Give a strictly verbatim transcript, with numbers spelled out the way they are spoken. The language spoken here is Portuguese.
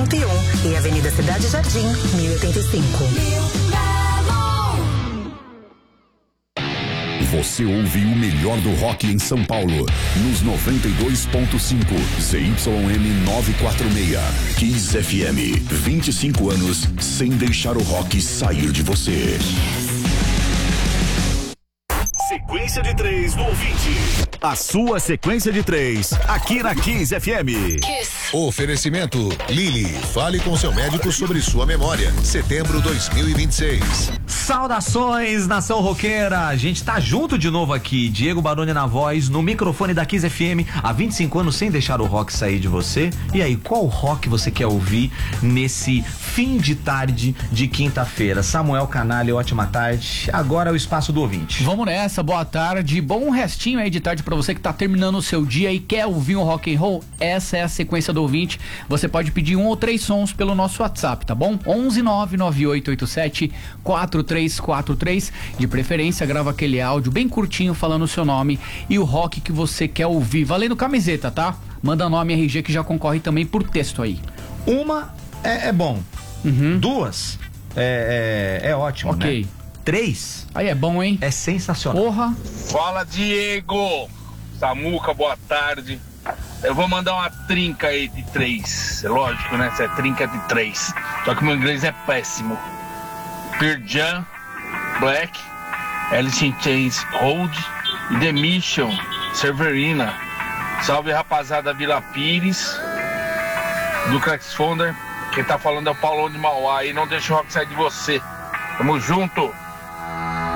cento e um e Avenida Cidade Jardim, mil e oitenta e cinco. Você ouve o melhor do rock em São Paulo, nos noventa e dois ponto cinco, Z Y M novecentos e quarenta e seis, Kiss F M, vinte e cinco anos sem deixar o rock sair de você. Sequência de três do ouvinte. A sua sequência de três, aqui na Kiss F M. Kiss. Oferecimento Lili, fale com seu médico sobre sua memória. Setembro dois mil e vinte e seis. Saudações, nação roqueira. A gente tá junto de novo aqui. Diego Baroni na voz, no microfone da Kiss F M, há vinte e cinco anos sem deixar o rock sair de você. E aí, qual rock você quer ouvir nesse fim de tarde de quinta-feira? Samuel Canalha, ótima tarde. Agora é o espaço do ouvinte. Vamos nessa, boa tarde. Bom restinho aí de tarde pra você que tá terminando o seu dia e quer ouvir um rock and roll. Essa é a sequência do ouvinte. Você pode pedir um ou três sons pelo nosso WhatsApp, tá bom? onze nove nove oito oito sete quatro três quatro três. De preferência, grava aquele áudio bem curtinho falando o seu nome e o rock que você quer ouvir. Valendo camiseta, tá? Manda nome R G que já concorre também por texto aí. Uma é, é bom. Uhum. Duas é, é, é ótimo, ok, né? Três aí é bom, hein? É sensacional. Porra. Fala, Diego. Samuca, boa tarde. Eu vou mandar uma trinca aí de três. É lógico, né? Essa é trinca de três. Só que meu inglês é péssimo. Pearl Jam, Black, Alice in Chains, Hold e The Mission, Severina. Salve, rapaziada Vila Pires, do Crax Fonder. Quem tá falando é o Paulão de Mauá. E não deixa o rock sair de você. Tamo junto.